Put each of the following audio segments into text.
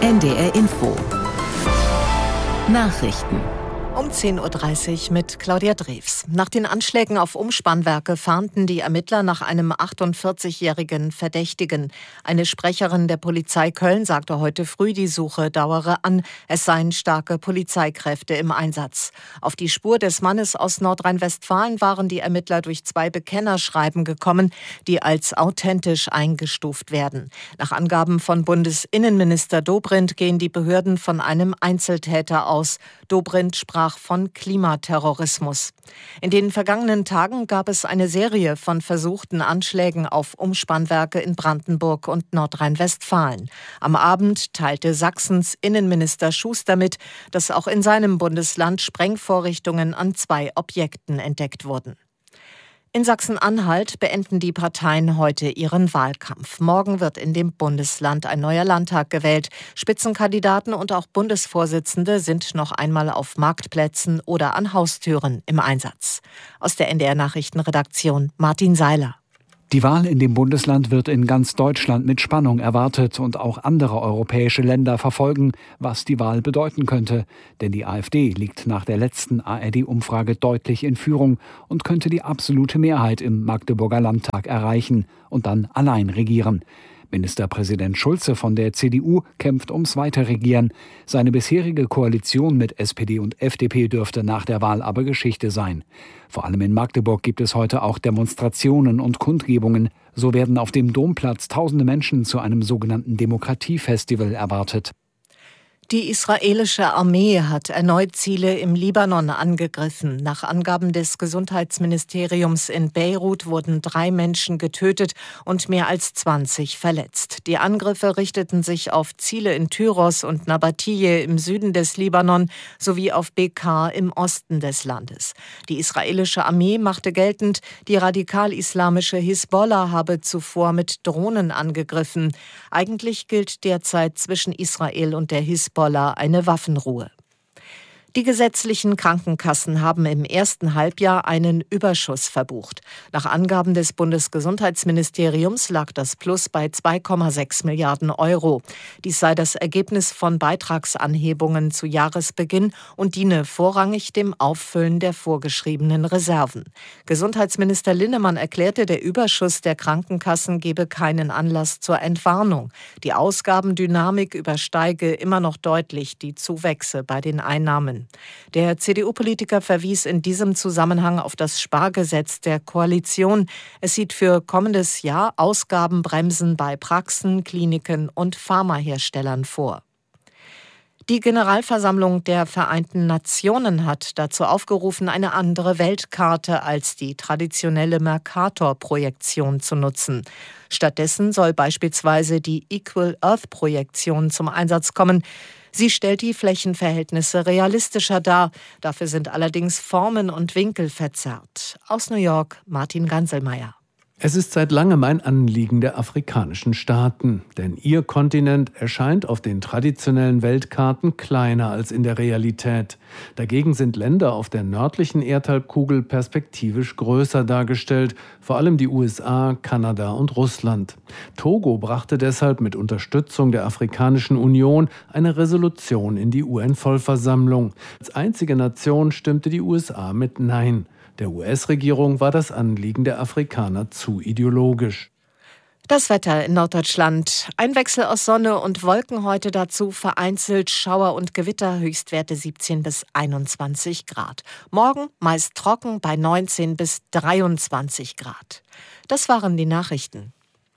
NDR Info. Nachrichten. Um 10.30 Uhr mit Claudia Drews. Nach den Anschlägen auf Umspannwerke fahnden die Ermittler nach einem 48-jährigen Verdächtigen. Eine Sprecherin der Polizei Köln sagte heute früh, die Suche dauere an. Es seien starke Polizeikräfte im Einsatz. Auf die Spur des Mannes aus Nordrhein-Westfalen waren die Ermittler durch 2 Bekennerschreiben gekommen, die als authentisch eingestuft werden. Nach Angaben von Bundesinnenminister Dobrindt gehen die Behörden von einem Einzeltäter aus. Dobrindt sprach von Klimaterrorismus. In den vergangenen Tagen gab es eine Serie von versuchten Anschlägen auf Umspannwerke in Brandenburg und Nordrhein-Westfalen. Am Abend teilte Sachsens Innenminister Schuster mit, dass auch in seinem Bundesland Sprengvorrichtungen an 2 Objekten entdeckt wurden. In Sachsen-Anhalt beenden die Parteien heute ihren Wahlkampf. Morgen wird in dem Bundesland ein neuer Landtag gewählt. Spitzenkandidaten und auch Bundesvorsitzende sind noch einmal auf Marktplätzen oder an Haustüren im Einsatz. Aus der NDR-Nachrichtenredaktion Martin Seiler. Die Wahl in dem Bundesland wird in ganz Deutschland mit Spannung erwartet und auch andere europäische Länder verfolgen, was die Wahl bedeuten könnte. Denn die AfD liegt nach der letzten ARD-Umfrage deutlich in Führung und könnte die absolute Mehrheit im Magdeburger Landtag erreichen und dann allein regieren. Ministerpräsident Schulze von der CDU kämpft ums Weiterregieren. Seine bisherige Koalition mit SPD und FDP dürfte nach der Wahl aber Geschichte sein. Vor allem in Magdeburg gibt es heute auch Demonstrationen und Kundgebungen. So werden auf dem Domplatz tausende Menschen zu einem sogenannten Demokratiefestival erwartet. Die israelische Armee hat erneut Ziele im Libanon angegriffen. Nach Angaben des Gesundheitsministeriums in Beirut wurden 3 Menschen getötet und mehr als 20 verletzt. Die Angriffe richteten sich auf Ziele in Tyros und Nabatije im Süden des Libanon sowie auf Bekaa im Osten des Landes. Die israelische Armee machte geltend, die radikal-islamische Hisbollah habe zuvor mit Drohnen angegriffen. Eigentlich gilt derzeit zwischen Israel und der Hisbollah eine Waffenruhe. Die gesetzlichen Krankenkassen haben im ersten Halbjahr einen Überschuss verbucht. Nach Angaben des Bundesgesundheitsministeriums lag das Plus bei 2,6 Milliarden Euro. Dies sei das Ergebnis von Beitragsanhebungen zu Jahresbeginn und diene vorrangig dem Auffüllen der vorgeschriebenen Reserven. Gesundheitsminister Linnemann erklärte, der Überschuss der Krankenkassen gebe keinen Anlass zur Entwarnung. Die Ausgabendynamik übersteige immer noch deutlich die Zuwächse bei den Einnahmen. Der CDU-Politiker verwies in diesem Zusammenhang auf das Spargesetz der Koalition. Es sieht für kommendes Jahr Ausgabenbremsen bei Praxen, Kliniken und Pharmaherstellern vor. Die Generalversammlung der Vereinten Nationen hat dazu aufgerufen, eine andere Weltkarte als die traditionelle Mercator-Projektion zu nutzen. Stattdessen soll beispielsweise die Equal Earth-Projektion zum Einsatz kommen. Sie stellt die Flächenverhältnisse realistischer dar. Dafür sind allerdings Formen und Winkel verzerrt. Aus New York, Martin Ganselmeier. Es ist seit langem ein Anliegen der afrikanischen Staaten, denn ihr Kontinent erscheint auf den traditionellen Weltkarten kleiner als in der Realität. Dagegen sind Länder auf der nördlichen Erdhalbkugel perspektivisch größer dargestellt, vor allem die USA, Kanada und Russland. Togo brachte deshalb mit Unterstützung der Afrikanischen Union eine Resolution in die UN-Vollversammlung. Als einzige Nation stimmte die USA mit Nein. Der US-Regierung war das Anliegen der Afrikaner zu ideologisch. Das Wetter in Norddeutschland. Ein Wechsel aus Sonne und Wolken heute, dazu vereinzelt Schauer und Gewitter, Höchstwerte 17 bis 21 Grad. Morgen meist trocken bei 19 bis 23 Grad. Das waren die Nachrichten.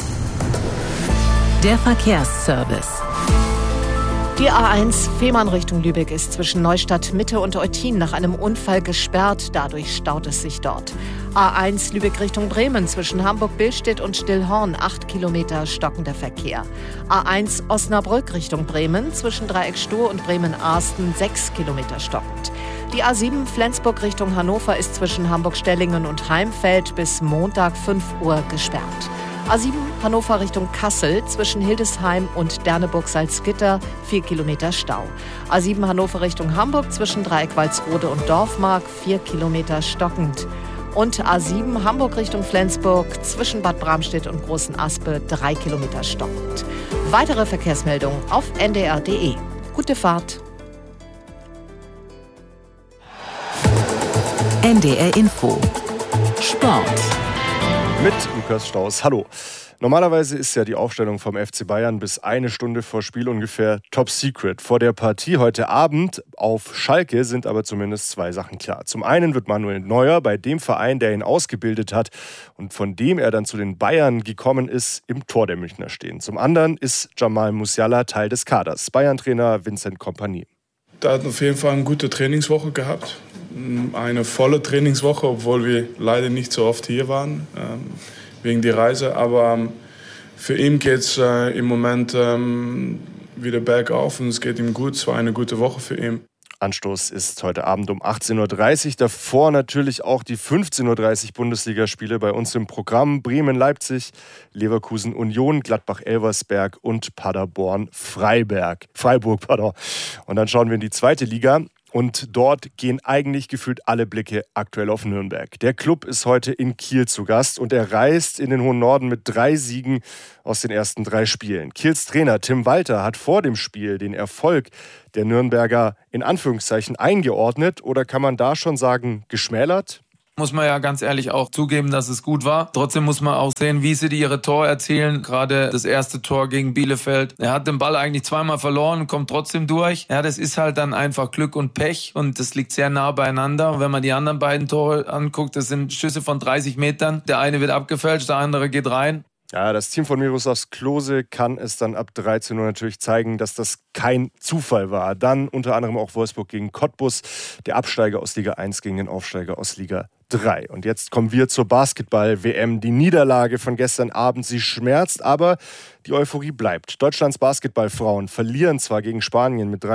Der Verkehrsservice. Die A1 Fehmarn Richtung Lübeck ist zwischen Neustadt Mitte und Eutin nach einem Unfall gesperrt. Dadurch staut es sich dort. A1 Lübeck Richtung Bremen zwischen Hamburg-Billstedt und Stillhorn 8 Kilometer stockender Verkehr. A1 Osnabrück Richtung Bremen zwischen Dreieck Stur und Bremen-Arsten 6 Kilometer stockend. Die A7 Flensburg Richtung Hannover ist zwischen Hamburg-Stellingen und Heimfeld bis Montag 5 Uhr gesperrt. A7 Hannover Richtung Kassel zwischen Hildesheim und Derneburg-Salzgitter 4 Kilometer Stau. A7 Hannover Richtung Hamburg zwischen Dreieck Walsrode und Dorfmark 4 Kilometer stockend. Und A7 Hamburg Richtung Flensburg zwischen Bad Bramstedt und Großen Aspe 3 Kilometer stockend. Weitere Verkehrsmeldungen auf ndr.de. Gute Fahrt. NDR Info. Sport. Mit Lukas Staus. Hallo. Normalerweise ist ja die Aufstellung vom FC Bayern bis eine Stunde vor Spiel ungefähr top secret. Vor der Partie heute Abend auf Schalke sind aber zumindest zwei Sachen klar. Zum einen wird Manuel Neuer bei dem Verein, der ihn ausgebildet hat und von dem er dann zu den Bayern gekommen ist, im Tor der Münchner stehen. Zum anderen ist Jamal Musiala Teil des Kaders. Bayern-Trainer Vincent Kompany. Der hat auf jeden Fall eine gute Trainingswoche gehabt. Eine volle Trainingswoche, obwohl wir leider nicht so oft hier waren, wegen der Reise. Aber für ihn geht es im Moment wieder bergauf und es geht ihm gut. Es war eine gute Woche für ihn. Anstoß ist heute Abend um 18.30 Uhr. Davor natürlich auch die 15.30 Uhr Bundesligaspiele bei uns im Programm. Bremen-Leipzig, Leverkusen-Union, Gladbach-Elversberg und Paderborn-Freiburg. Und dann schauen wir in die zweite Liga. Und dort gehen eigentlich gefühlt alle Blicke aktuell auf Nürnberg. Der Club ist heute in Kiel zu Gast und er reist in den hohen Norden mit 3 Siegen aus den ersten 3 Spielen. Kiels Trainer Tim Walter hat vor dem Spiel den Erfolg der Nürnberger in Anführungszeichen eingeordnet oder kann man da schon sagen, geschmälert? Muss man ja ganz ehrlich auch zugeben, dass es gut war. Trotzdem muss man auch sehen, wie sie ihre Tor erzielen. Gerade das erste Tor gegen Bielefeld. Er hat den Ball eigentlich zweimal verloren, kommt trotzdem durch. Ja, das ist halt dann einfach Glück und Pech und das liegt sehr nah beieinander. Und wenn man die anderen beiden Tore anguckt, das sind Schüsse von 30 Metern. Der eine wird abgefälscht, der andere geht rein. Ja, das Team von Miroslav Klose kann es dann ab 13 Uhr natürlich zeigen, dass das kein Zufall war. Dann unter anderem auch Wolfsburg gegen Cottbus, der Absteiger aus Liga 1 gegen den Aufsteiger aus Liga 3. Und jetzt kommen wir zur Basketball-WM. Die Niederlage von gestern Abend, sie schmerzt, aber die Euphorie bleibt. Deutschlands Basketballfrauen verlieren zwar gegen Spanien mit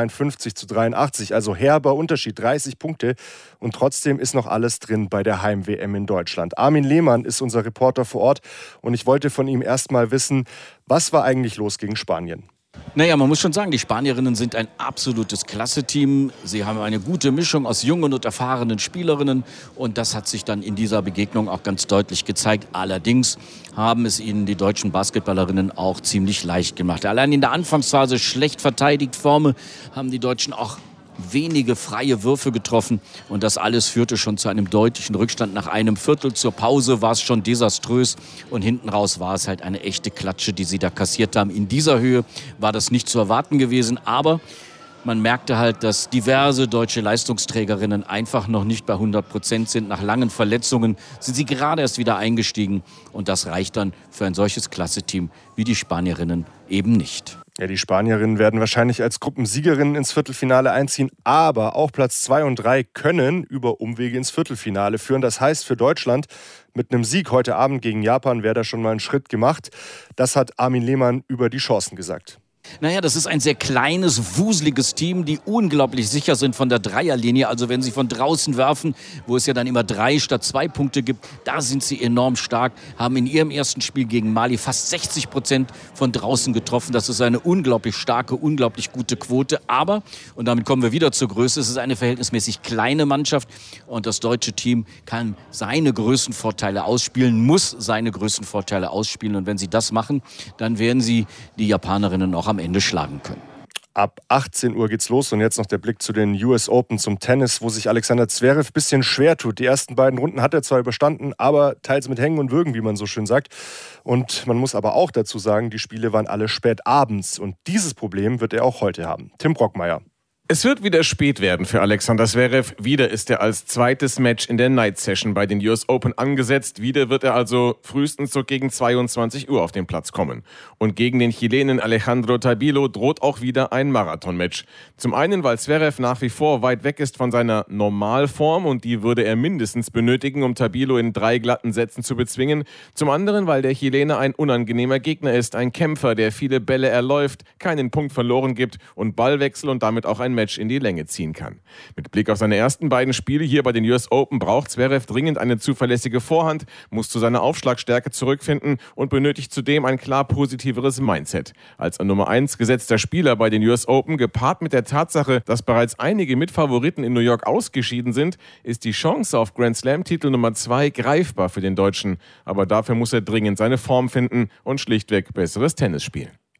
53-83, also herber Unterschied, 30 Punkte. Und trotzdem ist noch alles drin bei der Heim-WM in Deutschland. Armin Lehmann ist unser Reporter vor Ort und ich wollte von ihm erst mal wissen, was war eigentlich los gegen Spanien? Naja, man muss schon sagen, die Spanierinnen sind ein absolutes Klasse-Team. Sie haben eine gute Mischung aus jungen und erfahrenen Spielerinnen und das hat sich dann in dieser Begegnung auch ganz deutlich gezeigt. Allerdings haben es ihnen die deutschen Basketballerinnen auch ziemlich leicht gemacht. Allein in der Anfangsphase schlecht verteidigt Forme haben die Deutschen auch wenige freie Würfe getroffen und das alles führte schon zu einem deutlichen Rückstand nach einem Viertel. Zur Pause war es schon desaströs und hinten raus war es halt eine echte Klatsche, die sie da kassiert haben. In dieser Höhe war das nicht zu erwarten gewesen, aber man merkte halt, dass diverse deutsche Leistungsträgerinnen einfach noch nicht bei 100% sind. Nach langen Verletzungen sind sie gerade erst wieder eingestiegen und das reicht dann für ein solches Klasse-Team wie die Spanierinnen eben nicht. Ja, die Spanierinnen werden wahrscheinlich als Gruppensiegerinnen ins Viertelfinale einziehen, aber auch Platz 2 und 3 können über Umwege ins Viertelfinale führen. Das heißt für Deutschland, mit einem Sieg heute Abend gegen Japan wäre da schon mal ein Schritt gemacht. Das hat Armin Lehmann über die Chancen gesagt. Naja, das ist ein sehr kleines, wuseliges Team, die unglaublich sicher sind von der Dreierlinie. Also wenn sie von draußen werfen, wo es ja dann immer 3 statt 2 Punkte gibt, da sind sie enorm stark, haben in ihrem ersten Spiel gegen Mali fast 60% von draußen getroffen. Das ist eine unglaublich starke, unglaublich gute Quote. Aber, und damit kommen wir wieder zur Größe, es ist eine verhältnismäßig kleine Mannschaft und das deutsche Team kann seine Größenvorteile ausspielen, muss seine Größenvorteile ausspielen. Und wenn sie das machen, dann werden sie die Japanerinnen auch am Ende schlagen können. Ab 18 Uhr geht's los und jetzt noch der Blick zu den US Open zum Tennis, wo sich Alexander Zverev ein bisschen schwer tut. Die ersten beiden Runden hat er zwar überstanden, aber teils mit Hängen und Würgen, wie man so schön sagt. Und man muss aber auch dazu sagen, die Spiele waren alle spät abends und dieses Problem wird er auch heute haben. Tim Brockmeier. Es wird wieder spät werden für Alexander Zverev. Wieder ist er als zweites Match in der Night Session bei den US Open angesetzt. Wieder wird er also frühestens so gegen 22 Uhr auf den Platz kommen. Und gegen den Chilenen Alejandro Tabilo droht auch wieder ein Marathonmatch. Zum einen, weil Zverev nach wie vor weit weg ist von seiner Normalform und die würde er mindestens benötigen, um Tabilo in 3 glatten Sätzen zu bezwingen. Zum anderen, weil der Chilene ein unangenehmer Gegner ist, ein Kämpfer, der viele Bälle erläuft, keinen Punkt verloren gibt und Ballwechsel und damit auch ein Match in die Länge ziehen kann. Mit Blick auf seine ersten beiden Spiele hier bei den US Open braucht Zverev dringend eine zuverlässige Vorhand, muss zu seiner Aufschlagstärke zurückfinden und benötigt zudem ein klar positiveres Mindset. Als Nummer 1 gesetzter Spieler bei den US Open, gepaart mit der Tatsache, dass bereits einige Mitfavoriten in New York ausgeschieden sind, ist die Chance auf Grand Slam-Titel Nummer 2 greifbar für den Deutschen. Aber dafür muss er dringend seine Form finden und schlichtweg besseres Tennis spielen.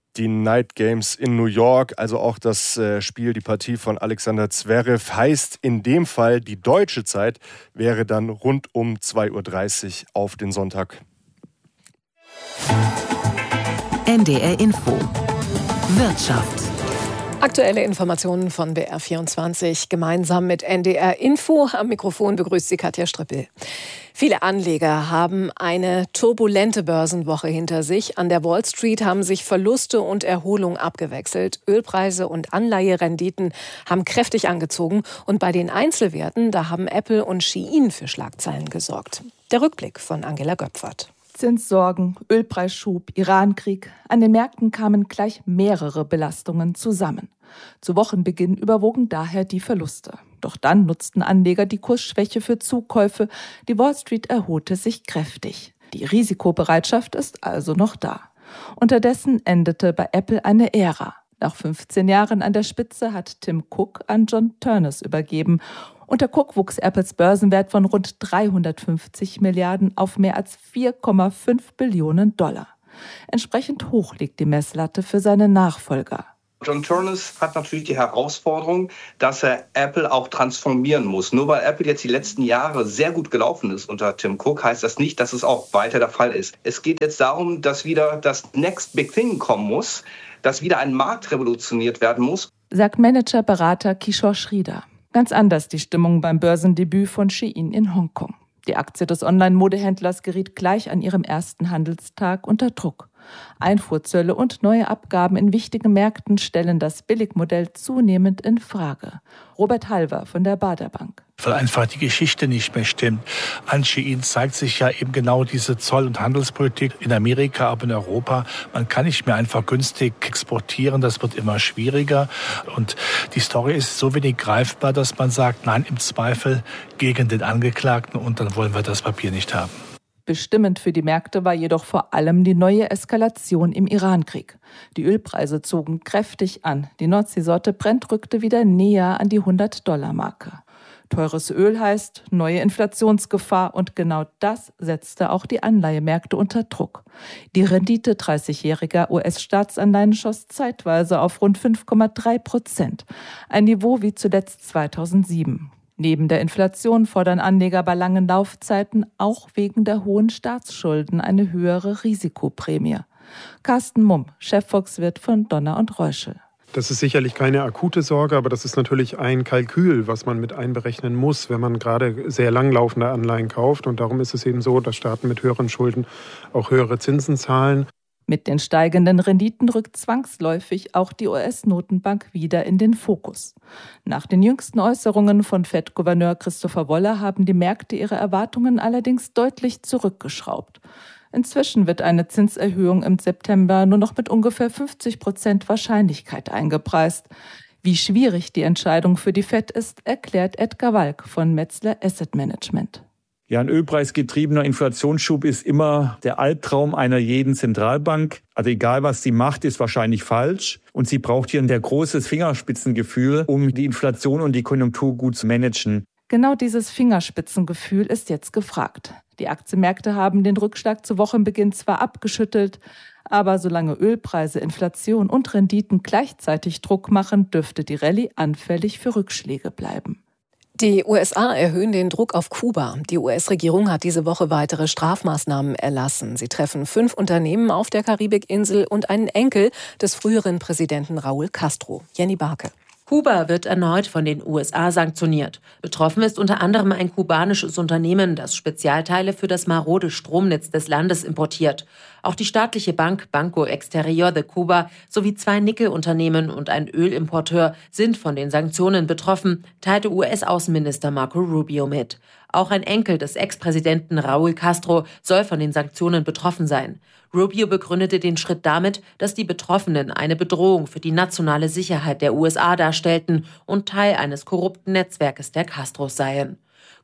Die Night Games in New York, also auch das Spiel, die Partie von Alexander Zverev, heißt in dem Fall, die deutsche Zeit wäre dann rund um 2:30 Uhr auf den Sonntag. NDR Info. Wirtschaft. Aktuelle Informationen von BR24 gemeinsam mit NDR Info. Am Mikrofon begrüßt sie Katja Strippel. Viele Anleger haben eine turbulente Börsenwoche hinter sich. An der Wall Street haben sich Verluste und Erholung abgewechselt. Ölpreise und Anleiherenditen haben kräftig angezogen. Und bei den Einzelwerten, da haben Apple und Shein für Schlagzeilen gesorgt. Der Rückblick von Angela Göpfert. Zinssorgen, Ölpreisschub, Irankrieg. An den Märkten kamen gleich mehrere Belastungen zusammen. Zu Wochenbeginn überwogen daher die Verluste. Doch dann nutzten Anleger die Kursschwäche für Zukäufe. Die Wall Street erholte sich kräftig. Die Risikobereitschaft ist also noch da. Unterdessen endete bei Apple eine Ära. Nach 15 Jahren an der Spitze hat Tim Cook an John Ternus übergeben. Unter Cook wuchs Apples Börsenwert von rund 350 Milliarden auf mehr als 4,5 Billionen $. Entsprechend hoch liegt die Messlatte für seine Nachfolger. John Ternus hat natürlich die Herausforderung, dass er Apple auch transformieren muss. Nur weil Apple jetzt die letzten Jahre sehr gut gelaufen ist unter Tim Cook, heißt das nicht, dass es auch weiter der Fall ist. Es geht jetzt darum, dass wieder das Next Big Thing kommen muss, dass wieder ein Markt revolutioniert werden muss, sagt Managerberater Kishore Sridhar. Ganz anders die Stimmung beim Börsendebüt von Shein in Hongkong. Die Aktie des Online-Modehändlers geriet gleich an ihrem ersten Handelstag unter Druck. Einfuhrzölle und neue Abgaben in wichtigen Märkten stellen das Billigmodell zunehmend in Frage. Robert Halver von der Baader Bank. Weil einfach die Geschichte nicht mehr stimmt. An Shein zeigt sich ja eben genau diese Zoll- und Handelspolitik in Amerika, aber in Europa. Man kann nicht mehr einfach günstig exportieren, das wird immer schwieriger. Und die Story ist so wenig greifbar, dass man sagt, nein, im Zweifel gegen den Angeklagten und dann wollen wir das Papier nicht haben. Bestimmend für die Märkte war jedoch vor allem die neue Eskalation im Irankrieg. Die Ölpreise zogen kräftig an. Die Nordseesorte Brent rückte wieder näher an die $100-Marke. Teures Öl heißt neue Inflationsgefahr und genau das setzte auch die Anleihemärkte unter Druck. Die Rendite 30-jähriger US-Staatsanleihen schoss zeitweise auf rund 5,3%, ein Niveau wie zuletzt 2007. Neben der Inflation fordern Anleger bei langen Laufzeiten auch wegen der hohen Staatsschulden eine höhere Risikoprämie. Carsten Mumm, Chefvolkswirt von Donner und Reuschel. Das ist sicherlich keine akute Sorge, aber das ist natürlich ein Kalkül, was man mit einberechnen muss, wenn man gerade sehr langlaufende Anleihen kauft. Und darum ist es eben so, dass Staaten mit höheren Schulden auch höhere Zinsen zahlen. Mit den steigenden Renditen rückt zwangsläufig auch die US-Notenbank wieder in den Fokus. Nach den jüngsten Äußerungen von Fed-Gouverneur Christopher Waller haben die Märkte ihre Erwartungen allerdings deutlich zurückgeschraubt. Inzwischen wird eine Zinserhöhung im September nur noch mit ungefähr 50% Wahrscheinlichkeit eingepreist. Wie schwierig die Entscheidung für die Fed ist, erklärt Edgar Walk von Metzler Asset Management. Ja, ein ölpreisgetriebener Inflationsschub ist immer der Albtraum einer jeden Zentralbank. Also egal, was sie macht, ist wahrscheinlich falsch. Und sie braucht hier ein sehr großes Fingerspitzengefühl, um die Inflation und die Konjunktur gut zu managen. Genau dieses Fingerspitzengefühl ist jetzt gefragt. Die Aktienmärkte haben den Rückschlag zu Wochenbeginn zwar abgeschüttelt, aber solange Ölpreise, Inflation und Renditen gleichzeitig Druck machen, dürfte die Rallye anfällig für Rückschläge bleiben. Die USA erhöhen den Druck auf Kuba. Die US-Regierung hat diese Woche weitere Strafmaßnahmen erlassen. Sie treffen 5 Unternehmen auf der Karibikinsel und einen Enkel des früheren Präsidenten Raúl Castro. Jenny Barke. Kuba wird erneut von den USA sanktioniert. Betroffen ist unter anderem ein kubanisches Unternehmen, das Spezialteile für das marode Stromnetz des Landes importiert. Auch die staatliche Bank Banco Exterior de Cuba sowie 2 Nickelunternehmen und ein Ölimporteur sind von den Sanktionen betroffen, teilte US-Außenminister Marco Rubio mit. Auch ein Enkel des Ex-Präsidenten Raúl Castro soll von den Sanktionen betroffen sein. Rubio begründete den Schritt damit, dass die Betroffenen eine Bedrohung für die nationale Sicherheit der USA darstellten und Teil eines korrupten Netzwerkes der Castros seien.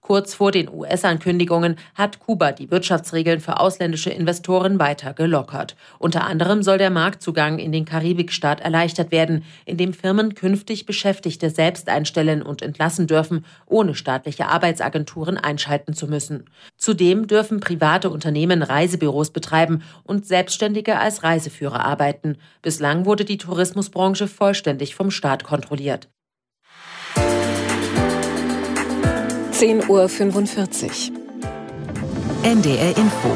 Kurz vor den US-Ankündigungen hat Kuba die Wirtschaftsregeln für ausländische Investoren weiter gelockert. Unter anderem soll der Marktzugang in den Karibikstaat erleichtert werden, indem Firmen künftig Beschäftigte selbst einstellen und entlassen dürfen, ohne staatliche Arbeitsagenturen einschalten zu müssen. Zudem dürfen private Unternehmen Reisebüros betreiben und Selbstständige als Reiseführer arbeiten. Bislang wurde die Tourismusbranche vollständig vom Staat kontrolliert. 10:45 Uhr. NDR Info.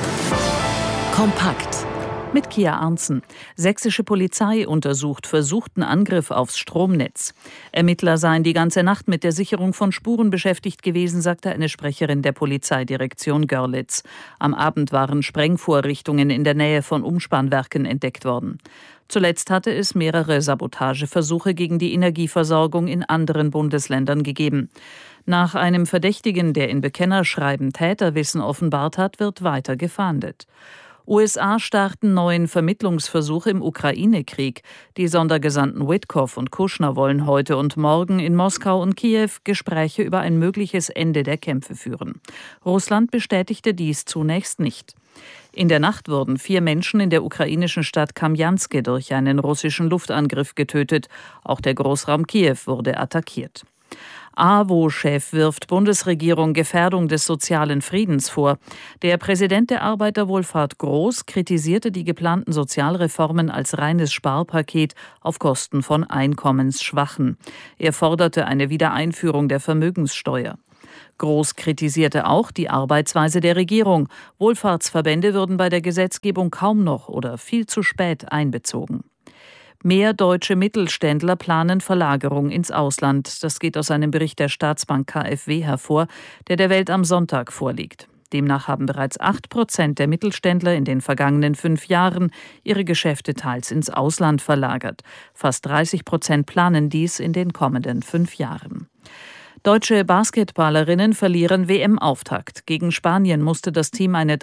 Kompakt. Mit Kia Arntzen. Sächsische Polizei untersucht versuchten Angriff aufs Stromnetz. Ermittler seien die ganze Nacht mit der Sicherung von Spuren beschäftigt gewesen, sagte eine Sprecherin der Polizeidirektion Görlitz. Am Abend waren Sprengvorrichtungen in der Nähe von Umspannwerken entdeckt worden. Zuletzt hatte es mehrere Sabotageversuche gegen die Energieversorgung in anderen Bundesländern gegeben. Nach einem Verdächtigen, der in Bekennerschreiben Täterwissen offenbart hat, wird weiter gefahndet. USA starten neuen Vermittlungsversuch im Ukraine-Krieg. Die Sondergesandten Witkoff und Kushner wollen heute und morgen in Moskau und Kiew Gespräche über ein mögliches Ende der Kämpfe führen. Russland bestätigte dies zunächst nicht. In der Nacht wurden 4 Menschen in der ukrainischen Stadt Kamjanske durch einen russischen Luftangriff getötet. Auch der Großraum Kiew wurde attackiert. AWO-Chef wirft Bundesregierung Gefährdung des sozialen Friedens vor. Der Präsident der Arbeiterwohlfahrt Groß kritisierte die geplanten Sozialreformen als reines Sparpaket auf Kosten von Einkommensschwachen. Er forderte eine Wiedereinführung der Vermögenssteuer. Groß kritisierte auch die Arbeitsweise der Regierung. Wohlfahrtsverbände würden bei der Gesetzgebung kaum noch oder viel zu spät einbezogen. Mehr deutsche Mittelständler planen Verlagerung ins Ausland. Das geht aus einem Bericht der Staatsbank KfW hervor, der der Welt am Sonntag vorliegt. Demnach haben bereits 8% der Mittelständler in den vergangenen 5 Jahren ihre Geschäfte teils ins Ausland verlagert. Fast 30% planen dies in den kommenden 5 Jahren. Deutsche Basketballerinnen verlieren WM-Auftakt. Gegen Spanien musste das Team eine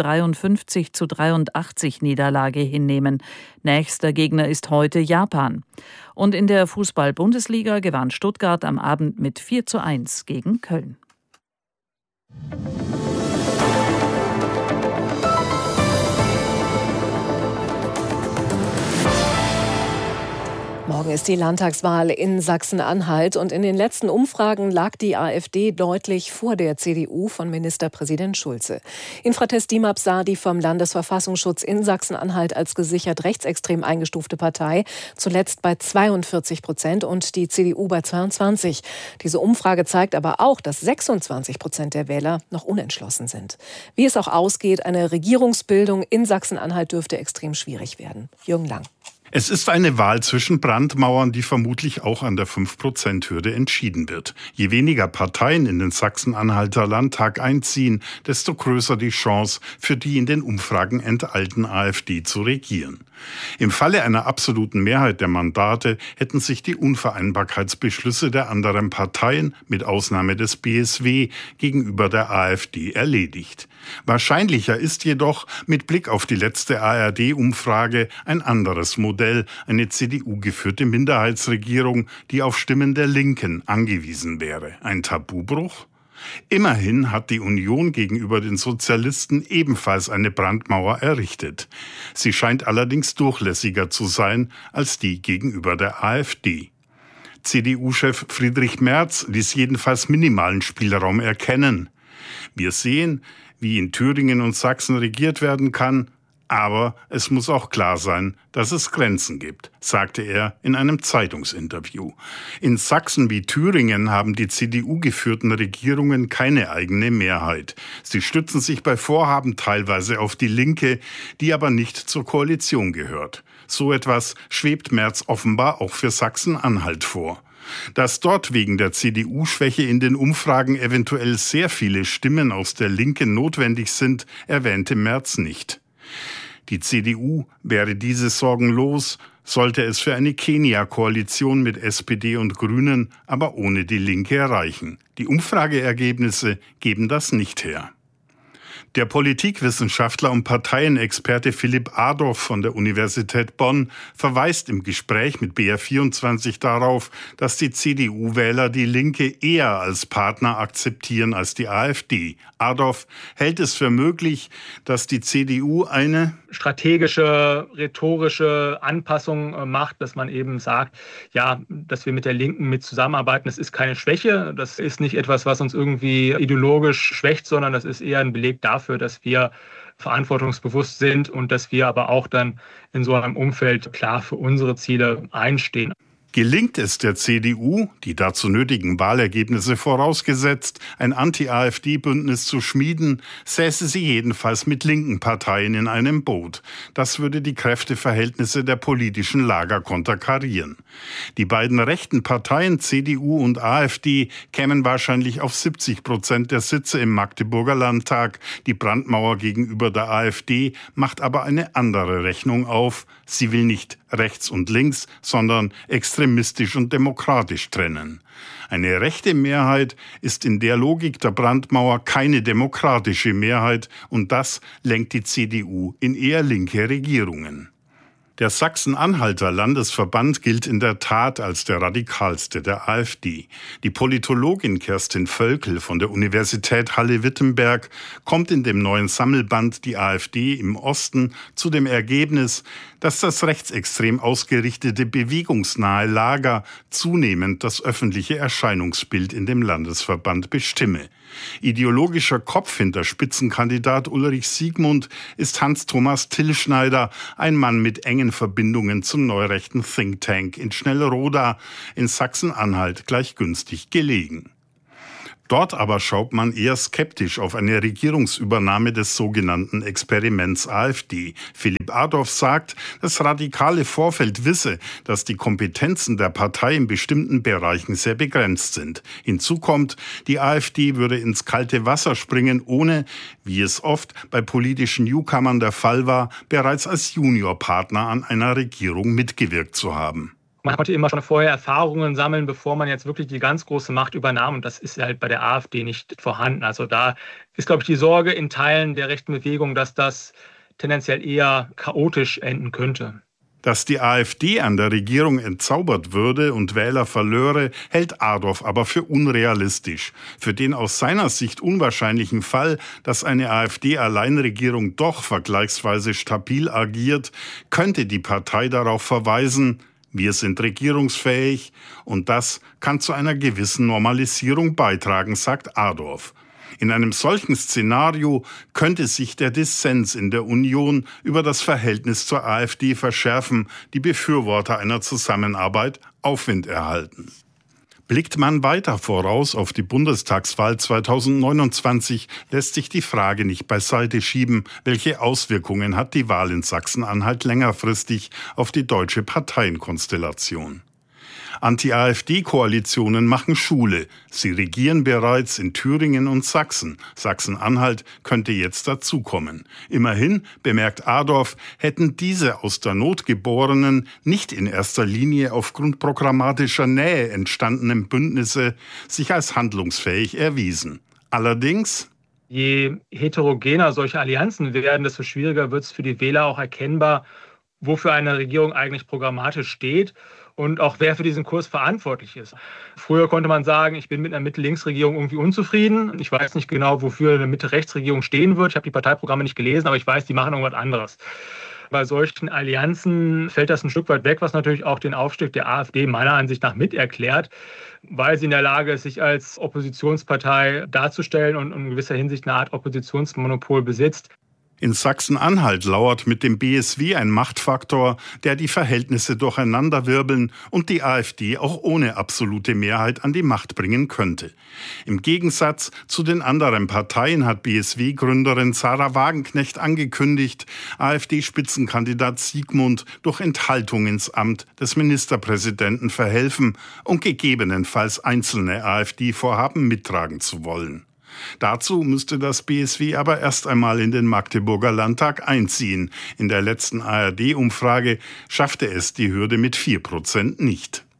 53:83 Niederlage hinnehmen. Nächster Gegner ist heute Japan. Und in der Fußball-Bundesliga gewann Stuttgart am Abend mit 4:1 gegen Köln. Morgen ist die Landtagswahl in Sachsen-Anhalt und in den letzten Umfragen lag die AfD deutlich vor der CDU von Ministerpräsident Schulze. Infratest DIMAP sah die vom Landesverfassungsschutz in Sachsen-Anhalt als gesichert rechtsextrem eingestufte Partei zuletzt bei 42% und die CDU bei 22%. Diese Umfrage zeigt aber auch, dass 26% der Wähler noch unentschlossen sind. Wie es auch ausgeht, eine Regierungsbildung in Sachsen-Anhalt dürfte extrem schwierig werden. Jürgen Lang. Es ist eine Wahl zwischen Brandmauern, die vermutlich auch an der 5%-Hürde entschieden wird. Je weniger Parteien in den Sachsen-Anhalter Landtag einziehen, desto größer die Chance, für die in den Umfragen enteilten AfD zu regieren. Im Falle einer absoluten Mehrheit der Mandate hätten sich die Unvereinbarkeitsbeschlüsse der anderen Parteien, mit Ausnahme des BSW, gegenüber der AfD erledigt. Wahrscheinlicher ist jedoch, mit Blick auf die letzte ARD-Umfrage, ein anderes Modell, eine CDU-geführte Minderheitsregierung, die auf Stimmen der Linken angewiesen wäre. Ein Tabubruch? Immerhin hat die Union gegenüber den Sozialisten ebenfalls eine Brandmauer errichtet. Sie scheint allerdings durchlässiger zu sein als die gegenüber der AfD. CDU-Chef Friedrich Merz ließ jedenfalls minimalen Spielraum erkennen. Wir sehen, wie in Thüringen und Sachsen regiert werden kann, aber es muss auch klar sein, dass es Grenzen gibt, sagte er in einem Zeitungsinterview. In Sachsen wie Thüringen haben die CDU-geführten Regierungen keine eigene Mehrheit. Sie stützen sich bei Vorhaben teilweise auf die Linke, die aber nicht zur Koalition gehört. So etwas schwebt Merz offenbar auch für Sachsen-Anhalt vor. Dass dort wegen der CDU-Schwäche in den Umfragen eventuell sehr viele Stimmen aus der Linken notwendig sind, erwähnte Merz nicht. Die CDU wäre diese Sorgen los, sollte es für eine Kenia-Koalition mit SPD und Grünen, aber ohne die Linke reichen. Die Umfrageergebnisse geben das nicht her. Der Politikwissenschaftler und Parteienexperte Philipp Adorf von der Universität Bonn verweist im Gespräch mit BR24 darauf, dass die CDU-Wähler die Linke eher als Partner akzeptieren als die AfD. Adorf hält es für möglich, dass die CDU eine strategische, rhetorische Anpassung macht, dass man eben sagt, ja, dass wir mit der Linken mit zusammenarbeiten, das ist keine Schwäche, das ist nicht etwas, was uns irgendwie ideologisch schwächt, sondern das ist eher ein Beleg dafür, dass wir verantwortungsbewusst sind und dass wir aber auch dann in so einem Umfeld klar für unsere Ziele einstehen. Gelingt es der CDU, die dazu nötigen Wahlergebnisse vorausgesetzt, ein Anti-AfD-Bündnis zu schmieden, säße sie jedenfalls mit linken Parteien in einem Boot. Das würde die Kräfteverhältnisse der politischen Lager konterkarieren. Die beiden rechten Parteien CDU und AfD kämen wahrscheinlich auf 70% der Sitze im Magdeburger Landtag. Die Brandmauer gegenüber der AfD macht aber eine andere Rechnung auf. Sie will nicht rechts und links, sondern extremistisch und demokratisch trennen. Eine rechte Mehrheit ist in der Logik der Brandmauer keine demokratische Mehrheit und das lenkt die CDU in eher linke Regierungen. Der Sachsen-Anhalter Landesverband gilt in der Tat als der radikalste der AfD. Die Politologin Kerstin Völkel von der Universität Halle-Wittenberg kommt in dem neuen Sammelband Die AfD im Osten zu dem Ergebnis, dass das rechtsextrem ausgerichtete bewegungsnahe Lager zunehmend das öffentliche Erscheinungsbild in dem Landesverband bestimme. Ideologischer Kopf hinter Spitzenkandidat Ulrich Siegmund ist Hans-Thomas Tillschneider, ein Mann mit engen Verbindungen zum neurechten Think Tank in Schnellroda in Sachsen-Anhalt gleich günstig gelegen. Dort aber schaut man eher skeptisch auf eine Regierungsübernahme des sogenannten Experiments AfD. Philipp Adorf sagt, das radikale Vorfeld wisse, dass die Kompetenzen der Partei in bestimmten Bereichen sehr begrenzt sind. Hinzu kommt, die AfD würde ins kalte Wasser springen, ohne, wie es oft bei politischen Newcomern der Fall war, bereits als Juniorpartner an einer Regierung mitgewirkt zu haben. Man konnte immer schon vorher Erfahrungen sammeln, bevor man jetzt wirklich die ganz große Macht übernahm. Und das ist halt bei der AfD nicht vorhanden. Also da ist, glaube ich, die Sorge in Teilen der rechten Bewegung, dass das tendenziell eher chaotisch enden könnte. Dass die AfD an der Regierung entzaubert würde und Wähler verlöre, hält Adorf aber für unrealistisch. Für den aus seiner Sicht unwahrscheinlichen Fall, dass eine AfD-Alleinregierung doch vergleichsweise stabil agiert, könnte die Partei darauf verweisen, wir sind regierungsfähig und das kann zu einer gewissen Normalisierung beitragen, sagt Adorf. In einem solchen Szenario könnte sich der Dissens in der Union über das Verhältnis zur AfD verschärfen, die Befürworter einer Zusammenarbeit Aufwind erhalten. Blickt man weiter voraus auf die Bundestagswahl 2029, lässt sich die Frage nicht beiseite schieben, welche Auswirkungen hat die Wahl in Sachsen-Anhalt längerfristig auf die deutsche Parteienkonstellation. Anti-AfD-Koalitionen machen Schule. Sie regieren bereits in Thüringen und Sachsen. Sachsen-Anhalt könnte jetzt dazukommen. Immerhin, bemerkt Adorf, hätten diese aus der Not geborenen, nicht in erster Linie aufgrund programmatischer Nähe entstandenen Bündnisse sich als handlungsfähig erwiesen. Allerdings: Je heterogener solche Allianzen werden, desto schwieriger wird es für die Wähler auch erkennbar, wofür eine Regierung eigentlich programmatisch steht und auch wer für diesen Kurs verantwortlich ist. Früher konnte man sagen, ich bin mit einer Mitte-Links-Regierung irgendwie unzufrieden. Ich weiß nicht genau, wofür eine Mitte-Rechts-Regierung stehen wird. Ich habe die Parteiprogramme nicht gelesen, aber ich weiß, die machen irgendwas anderes. Bei solchen Allianzen fällt das ein Stück weit weg, was natürlich auch den Aufstieg der AfD meiner Ansicht nach mit erklärt, weil sie in der Lage ist, sich als Oppositionspartei darzustellen und in gewisser Hinsicht eine Art Oppositionsmonopol besitzt. In Sachsen-Anhalt lauert mit dem BSW ein Machtfaktor, der die Verhältnisse durcheinanderwirbeln und die AfD auch ohne absolute Mehrheit an die Macht bringen könnte. Im Gegensatz zu den anderen Parteien hat BSW-Gründerin Sarah Wagenknecht angekündigt, AfD-Spitzenkandidat Siegmund durch Enthaltung ins Amt des Ministerpräsidenten verhelfen und gegebenenfalls einzelne AfD-Vorhaben mittragen zu wollen. Dazu müsste das BSW aber erst einmal in den Magdeburger Landtag einziehen. In der letzten ARD-Umfrage schaffte es die Hürde mit 4% nicht.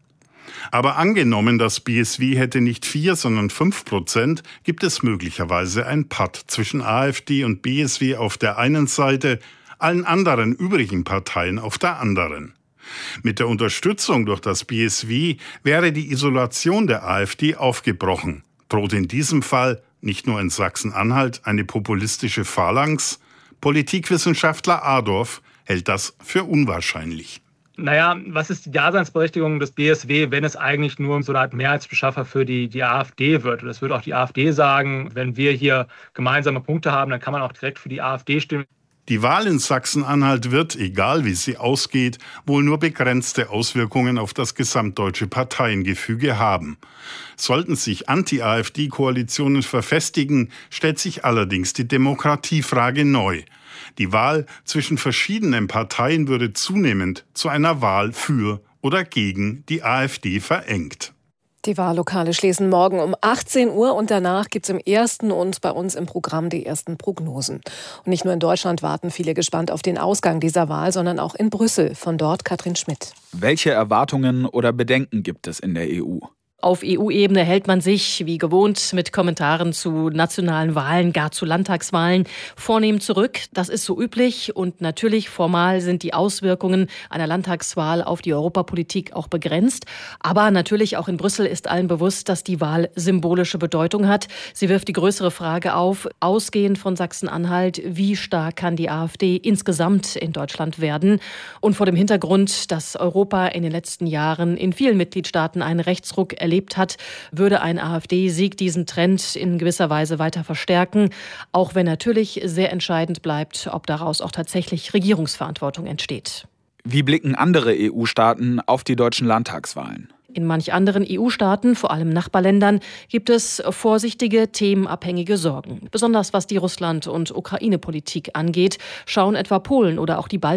Aber angenommen, das BSW hätte nicht 4, sondern 5%, gibt es möglicherweise ein Patt zwischen AfD und BSW auf der einen Seite, allen anderen übrigen Parteien auf der anderen. Mit der Unterstützung durch das BSW wäre die Isolation der AfD aufgebrochen. Droht in diesem Fall nicht nur in Sachsen-Anhalt eine populistische Phalanx? Politikwissenschaftler Adorf hält das für unwahrscheinlich. Naja, was ist die Daseinsberechtigung des BSW, wenn es eigentlich nur so eine Art Mehrheitsbeschaffer für die AfD wird? Und das würde auch die AfD sagen, wenn wir hier gemeinsame Punkte haben, dann kann man auch direkt für die AfD stimmen. Die Wahl in Sachsen-Anhalt wird, egal wie sie ausgeht, wohl nur begrenzte Auswirkungen auf das gesamtdeutsche Parteiengefüge haben. Sollten sich Anti-AfD-Koalitionen verfestigen, stellt sich allerdings die Demokratiefrage neu. Die Wahl zwischen verschiedenen Parteien würde zunehmend zu einer Wahl für oder gegen die AfD verengt. Die Wahllokale schließen morgen um 18 Uhr und danach gibt es im ersten und bei uns im Programm die ersten Prognosen. Und nicht nur in Deutschland warten viele gespannt auf den Ausgang dieser Wahl, sondern auch in Brüssel. Von dort Katrin Schmidt. Welche Erwartungen oder Bedenken gibt es in der EU? Auf EU-Ebene hält man sich, wie gewohnt, mit Kommentaren zu nationalen Wahlen, gar zu Landtagswahlen, vornehm zurück. Das ist so üblich und natürlich formal sind die Auswirkungen einer Landtagswahl auf die Europapolitik auch begrenzt. Aber natürlich auch in Brüssel ist allen bewusst, dass die Wahl symbolische Bedeutung hat. Sie wirft die größere Frage auf, ausgehend von Sachsen-Anhalt, wie stark kann die AfD insgesamt in Deutschland werden? Und vor dem Hintergrund, dass Europa in den letzten Jahren in vielen Mitgliedstaaten einen Rechtsruck erlebt hat, würde ein AfD-Sieg diesen Trend in gewisser Weise weiter verstärken, auch wenn natürlich sehr entscheidend bleibt, ob daraus auch tatsächlich Regierungsverantwortung entsteht. Wie blicken andere EU-Staaten auf die deutschen Landtagswahlen? In manch anderen EU-Staaten, vor allem Nachbarländern, gibt es vorsichtige, themenabhängige Sorgen. Besonders was die Russland- und Ukraine-Politik angeht, schauen etwa Polen oder auch die